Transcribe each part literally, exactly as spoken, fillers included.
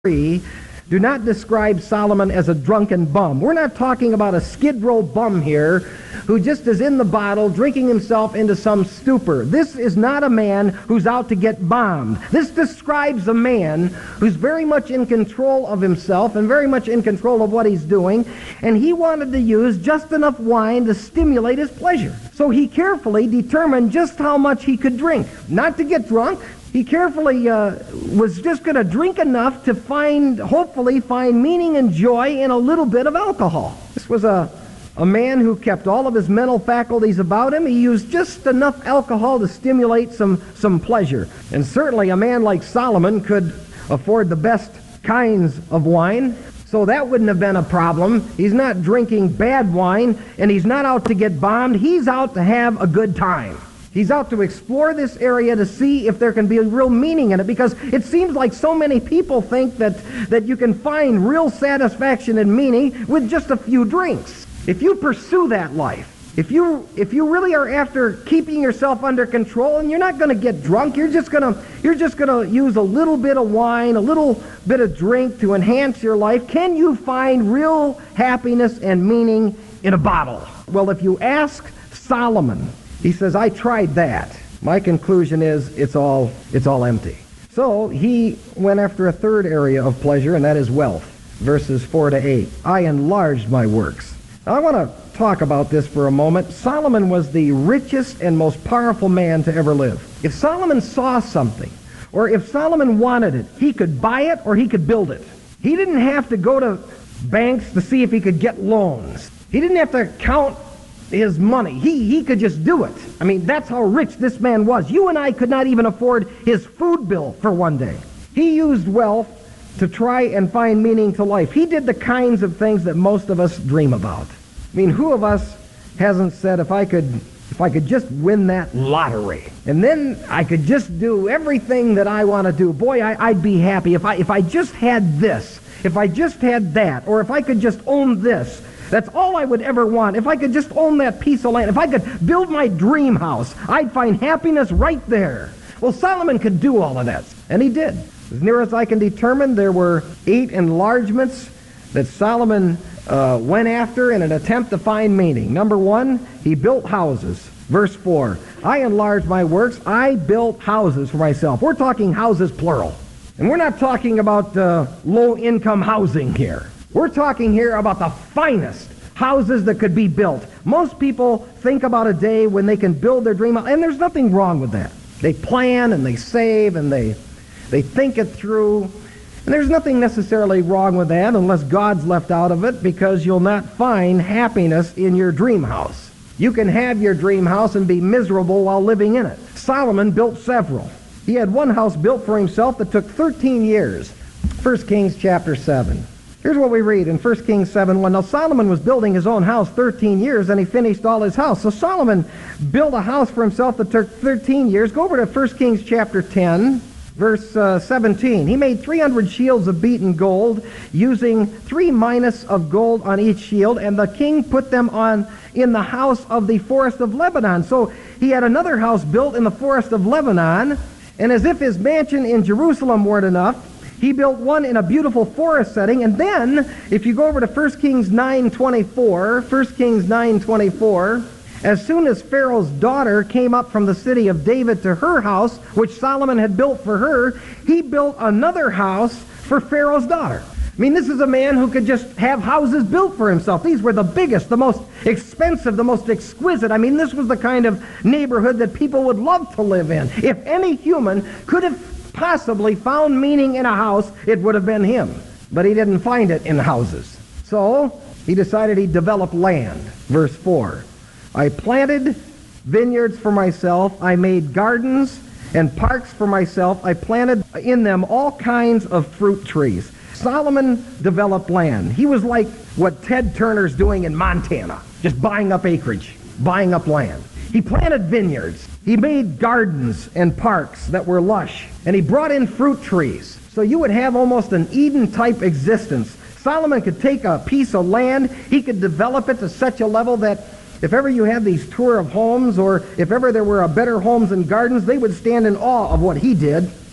three do not describe Solomon as a drunken bum. We're not talking about a skid row bum here who just is in the bottle drinking himself into some stupor. This is not a man who's out to get bombed. This describes a man who's very much in control of himself and very much in control of what he's doing, and he wanted to use just enough wine to stimulate his pleasure. So he carefully determined just how much he could drink. Not to get drunk. He carefully uh, was just going to drink enough to find, hopefully find meaning and joy in a little bit of alcohol. This was a, a man who kept all of his mental faculties about him. He used just enough alcohol to stimulate some, some pleasure. And certainly a man like Solomon could afford the best kinds of wine, so that wouldn't have been a problem. He's not drinking bad wine, and he's not out to get bombed. He's out to have a good time. He's out to explore this area to see if there can be a real meaning in it, because it seems like so many people think that, that you can find real satisfaction and meaning with just a few drinks. If you pursue that life, if you if you really are after keeping yourself under control, and you're not going to get drunk, you're just going to you're just going to use a little bit of wine, a little bit of drink to enhance your life, can you find real happiness and meaning in a bottle? Well, if you ask Solomon, he says, I tried that. My conclusion is it's all it's all empty. So he went after a third area of pleasure, and that is wealth. Verses four to eight. I enlarged my works. Now I want to talk about this for a moment. Solomon was the richest and most powerful man to ever live. If Solomon saw something, or if Solomon wanted it, he could buy it or he could build it. He didn't have to go to banks to see if he could get loans. He didn't have to count his money. He he could just do it. I mean, that's how rich this man was. You and I could not even afford his food bill for one day. He used wealth to try and find meaning to life. He did the kinds of things that most of us dream about. I mean, who of us hasn't said, if I could if I could just win that lottery, and then I could just do everything that I want to do, boy, I, I'd be happy. If I if I just had this, if I just had that, or if I could just own this, that's all I would ever want. If I could just own that piece of land, if I could build my dream house, I'd find happiness right there. Well, Solomon could do all of that, and he did. As near as I can determine, there were eight enlargements that Solomon uh, went after in an attempt to find meaning. Number one, he built houses. Verse four, I enlarged my works. I built houses for myself. We're talking houses plural. And we're not talking about uh, low-income housing here. We're talking here about the finest houses that could be built. Most people think about a day when they can build their dream house, and there's nothing wrong with that. They plan and they save and they they think it through, and there's nothing necessarily wrong with that unless God's left out of it, because you'll not find happiness in your dream house. You can have your dream house and be miserable while living in it. Solomon built several. He had one house built for himself that took thirteen years. First Kings chapter seven. Here's what we read in First Kings seven one. Now Solomon was building his own house thirteen years, and he finished all his house. So Solomon built a house for himself that took thirteen years. Go over to First Kings chapter ten, verse uh, seventeen. He made three hundred shields of beaten gold, using three minas of gold on each shield, and the king put them on in the house of the forest of Lebanon. So he had another house built in the forest of Lebanon, and as if his mansion in Jerusalem weren't enough, he built one in a beautiful forest setting. And then, if you go over to First Kings nine twenty-four, First Kings nine twenty-four, as soon as Pharaoh's daughter came up from the city of David to her house, which Solomon had built for her, he built another house for Pharaoh's daughter. I mean, this is a man who could just have houses built for himself. These were the biggest, the most expensive, the most exquisite. I mean, this was the kind of neighborhood that people would love to live in. If any human could have possibly found meaning in a house, it would have been him. But he didn't find it in houses. So he decided he'd develop land. Verse four, I planted vineyards for myself. I made gardens and parks for myself. I planted in them all kinds of fruit trees. Solomon developed land. He was like what Ted Turner's doing in Montana, just buying up acreage, buying up land. He planted vineyards. He made gardens and parks that were lush. And he brought in fruit trees. So you would have almost an Eden-type existence. Solomon could take a piece of land. He could develop it to such a level that if ever you had these tour of homes, or if ever there were a Better Homes and Gardens, they would stand in awe of what he did.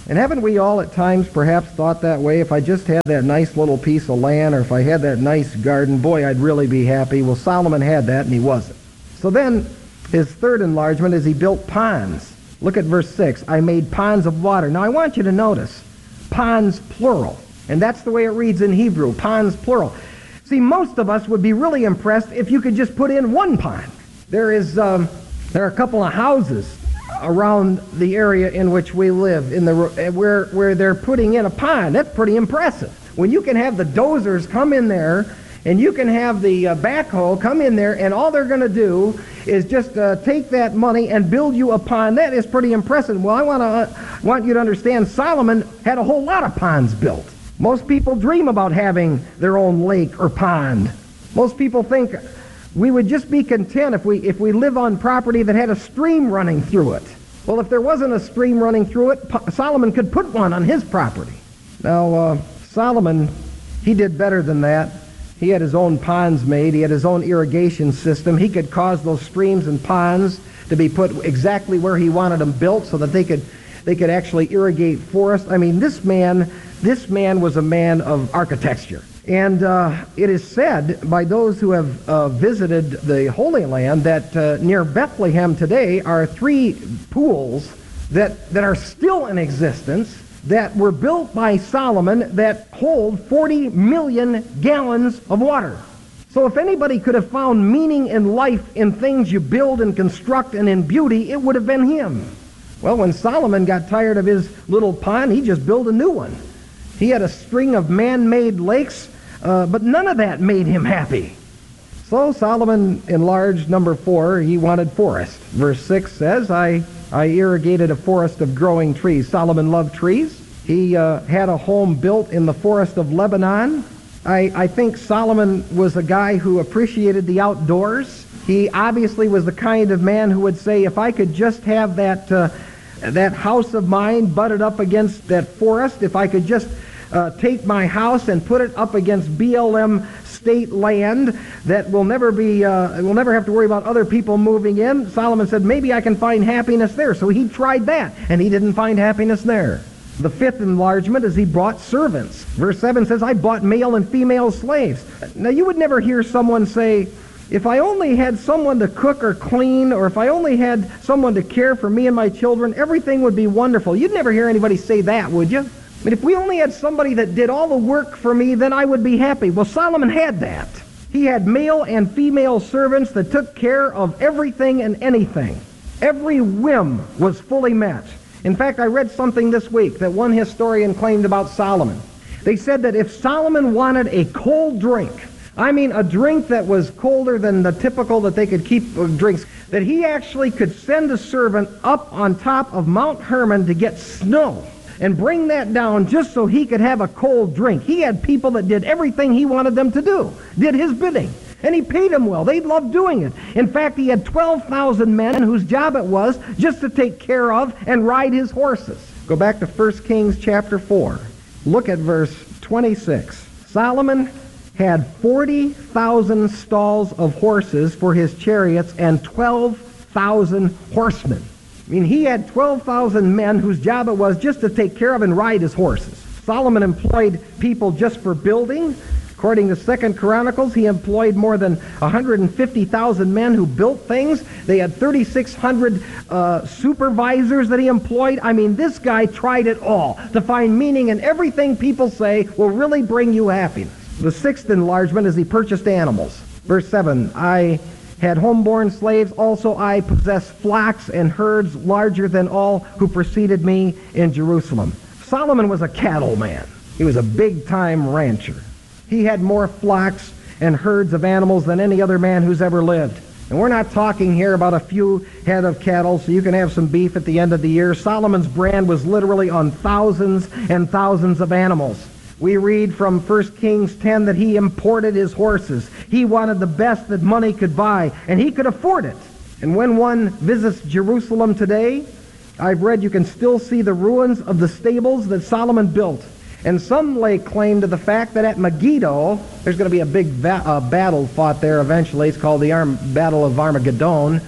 And haven't we all at times perhaps thought that way? If I just had that nice little piece of land, or if I had that nice garden, boy, I'd really be happy. Well, Solomon had that, and he wasn't. So then, his third enlargement is he built ponds. Look at verse six. I made ponds of water. Now, I want you to notice, ponds plural. And that's the way it reads in Hebrew, ponds plural. See, most of us would be really impressed if you could just put in one pond. There is, um, there are a couple of houses around the area in which we live, in the where where they're putting in a pond. That's pretty impressive. When you can have the dozers come in there, and you can have the uh, backhoe come in there, and all they're going to do is just uh, take that money and build you a pond. That is pretty impressive. Well, I want to uh, want you to understand, Solomon had a whole lot of ponds built. Most people dream about having their own lake or pond. Most people think we would just be content if we if we live on property that had a stream running through it. Well, if there wasn't a stream running through it, P- Solomon could put one on his property. Now, uh, Solomon, he did better than that. He had his own ponds made. He had his own irrigation system. He could cause those streams and ponds to be put exactly where he wanted them built so that they could they could actually irrigate forests. I mean, this man, this man was a man of architecture. And uh, it is said by those who have uh, visited the Holy Land that uh, near Bethlehem today are three pools that, that are still in existence that were built by Solomon that hold forty million gallons of water. So if anybody could have found meaning in life in things you build and construct and in beauty, it would have been him. Well, when Solomon got tired of his little pond, he just built a new one. He had a string of man-made lakes, uh, but none of that made him happy. So Solomon enlarged number four. He wanted forest. Verse six says, I, I irrigated a forest of growing trees. Solomon loved trees. He uh, had a home built in the forest of Lebanon. I, I think Solomon was a guy who appreciated the outdoors. He obviously was the kind of man who would say, if I could just have that uh, that house of mine butted up against that forest, if I could just uh, take my house and put it up against B L M state land that will never be, uh, will never have to worry about other people moving in, Solomon said, maybe I can find happiness there. So he tried that, and he didn't find happiness there. The fifth enlargement is he brought servants. Verse seven says, I bought male and female slaves. Now, you would never hear someone say, if I only had someone to cook or clean, or if I only had someone to care for me and my children, everything would be wonderful. You'd never hear anybody say that, would you? I mean, if we only had somebody that did all the work for me, then I would be happy. Well, Solomon had that. He had male and female servants that took care of everything and anything. Every whim was fully met. In fact, I read something this week that one historian claimed about Solomon. They said that if Solomon wanted a cold drink, I mean a drink that was colder than the typical that they could keep uh, drinks, that he actually could send a servant up on top of Mount Hermon to get snow and bring that down just so he could have a cold drink. He had people that did everything he wanted them to do, did his bidding. And he paid them well. They loved doing it. In fact, he had twelve thousand men whose job it was just to take care of and ride his horses. Go back to First Kings chapter four. Look at verse twenty-six. Solomon had forty thousand stalls of horses for his chariots and twelve thousand horsemen. I mean, he had twelve thousand men whose job it was just to take care of and ride his horses. Solomon employed people just for building. According to Second Chronicles, he employed more than one hundred fifty thousand men who built things. They had thirty-six hundred uh, supervisors that he employed. I mean, this guy tried it all to find meaning in everything people say will really bring you happiness. The sixth enlargement is he purchased animals. Verse seven, I had homeborn slaves. Also I possessed flocks and herds larger than all who preceded me in Jerusalem. Solomon was a cattle man. He was a big-time rancher. He had more flocks and herds of animals than any other man who's ever lived. And we're not talking here about a few head of cattle so you can have some beef at the end of the year. Solomon's brand was literally on thousands and thousands of animals. We read from First Kings ten that he imported his horses. He wanted the best that money could buy, and he could afford it. And when one visits Jerusalem today, I've read you can still see the ruins of the stables that Solomon built. And some lay claim to the fact that at Megiddo, there's going to be a big va- uh, battle fought there eventually. It's called the Arm- Battle of Armageddon.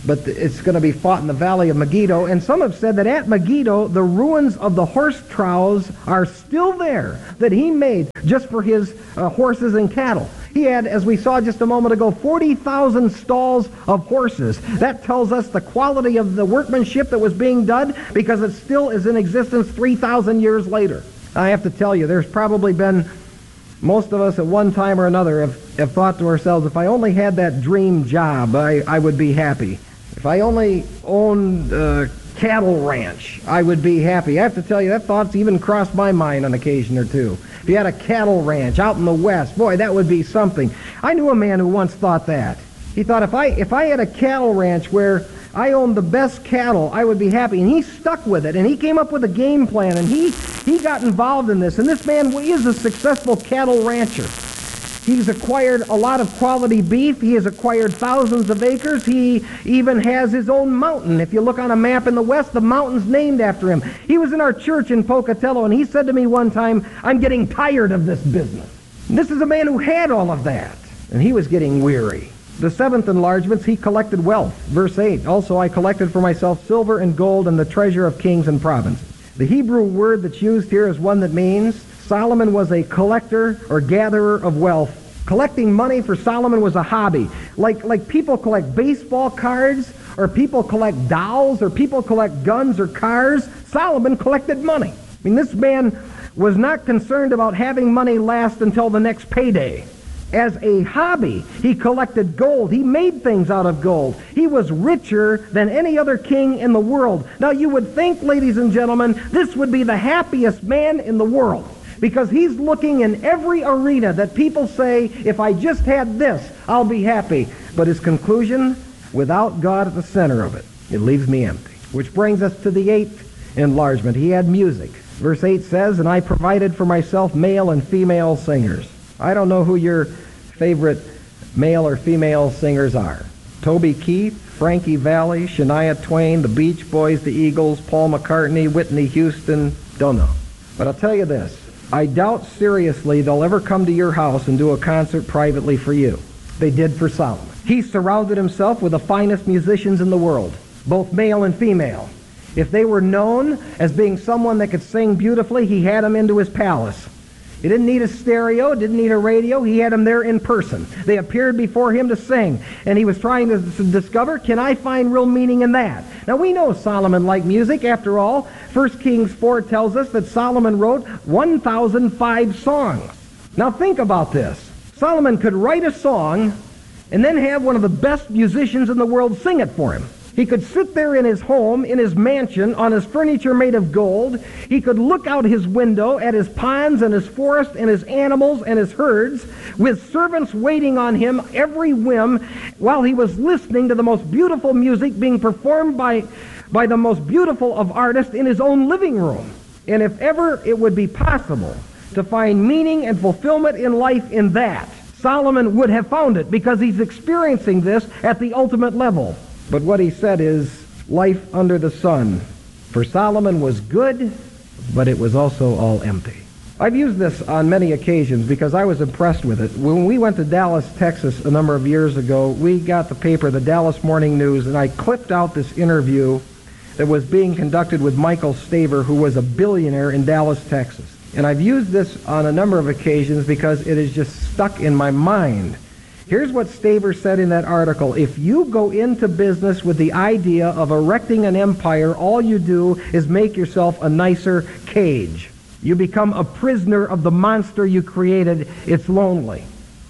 but it's going to be fought in the Valley of Megiddo. And some have said that at Megiddo, the ruins of the horse troughs are still there, that he made just for his uh, horses and cattle. He had, as we saw just a moment ago, forty thousand stalls of horses. That tells us the quality of the workmanship that was being done, because it still is in existence three thousand years later. I have to tell you, there's probably been, most of us at one time or another have, have thought to ourselves, if I only had that dream job, I, I would be happy. If I only owned a cattle ranch, I would be happy. I have to tell you, that thought's even crossed my mind on occasion or two. If you had a cattle ranch out in the West, boy, that would be something. I knew a man who once thought that. He thought, if I if I had a cattle ranch where I owned the best cattle, I would be happy. And he stuck with it, and he came up with a game plan, and he, he got involved in this. And this man is a successful cattle rancher. He's acquired a lot of quality beef. He has acquired thousands of acres. He even has his own mountain. If you look on a map in the West, the mountain's named after him. He was in our church in Pocatello, and he said to me one time, I'm getting tired of this business. And this is a man who had all of that, and he was getting weary. The seventh enlargements, he collected wealth. Verse eight, also I collected for myself silver and gold and the treasure of kings and provinces. The Hebrew word that's used here is one that means Solomon was a collector or gatherer of wealth. Collecting money for Solomon was a hobby. Like, like people collect baseball cards, or people collect dolls, or people collect guns or cars. Solomon collected money. I mean, this man was not concerned about having money last until the next payday. As a hobby, he collected gold. He made things out of gold. He was richer than any other king in the world. Now, you would think, ladies and gentlemen, this would be the happiest man in the world, because he's looking in every arena that people say, if I just had this, I'll be happy. But his conclusion, without God at the center of it, it leaves me empty. Which brings us to the eighth enlargement. He had music. Verse eight says, and I provided for myself male and female singers. I don't know who your favorite male or female singers are. Toby Keith, Frankie Valli, Shania Twain, the Beach Boys, the Eagles, Paul McCartney, Whitney Houston, don't know. But I'll tell you this, I doubt seriously they'll ever come to your house and do a concert privately for you. They did for Solomon. He surrounded himself with the finest musicians in the world, both male and female. If they were known as being someone that could sing beautifully, he had them into his palace. He didn't need a stereo, didn't need a radio. He had them there in person. They appeared before him to sing, and he was trying to discover, can I find real meaning in that? Now, we know Solomon liked music. After all, First Kings four tells us that Solomon wrote one thousand five songs. Now, think about this. Solomon could write a song and then have one of the best musicians in the world sing it for him. He could sit there in his home, in his mansion, on his furniture made of gold. He could look out his window at his ponds and his forest and his animals and his herds, with servants waiting on him every whim, while he was listening to the most beautiful music being performed by, by the most beautiful of artists in his own living room. And if ever it would be possible to find meaning and fulfillment in life in that, Solomon would have found it, because he's experiencing this at the ultimate level. But what he said is, life under the sun for Solomon was good, but it was also all empty. I've used this on many occasions because I was impressed with it. When we went to Dallas, Texas a number of years ago, we got the paper, the Dallas Morning News, and I clipped out this interview that was being conducted with Michael Staver, who was a billionaire in Dallas, Texas. And I've used this on a number of occasions because it is just stuck in my mind. Here's what Staver said in that article. If you go into business with the idea of erecting an empire, all you do is make yourself a nicer cage. You become a prisoner of the monster you created. It's lonely.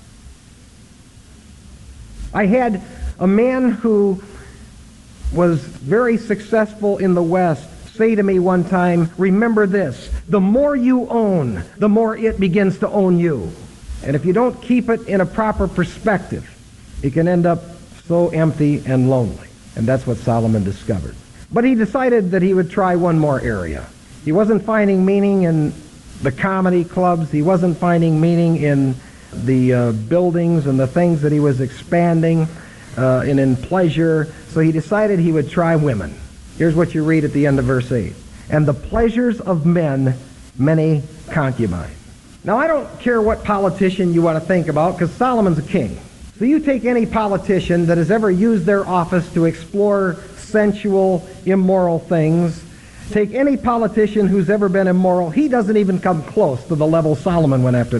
I had a man who was very successful in the West say to me one time, remember this, the more you own, the more it begins to own you. And if you don't keep it in a proper perspective, it can end up so empty and lonely. And that's what Solomon discovered. But he decided that he would try one more area. He wasn't finding meaning in the comedy clubs. He wasn't finding meaning in the uh, buildings and the things that he was expanding uh, and in pleasure. So he decided he would try women. Here's what you read at the end of verse eight. And the pleasures of men, many concubines. Now, I don't care what politician you want to think about, because Solomon's a king. So you take any politician that has ever used their office to explore sensual, immoral things, take any politician who's ever been immoral, he doesn't even come close to the level Solomon went after.